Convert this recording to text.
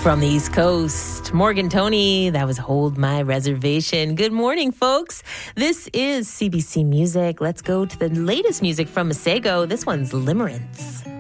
From the East Coast, Morgan Tony, that was Hold My Reservation. Good morning, folks. This is CBC Music. Let's go to the latest music from Masego. This one's Limerence.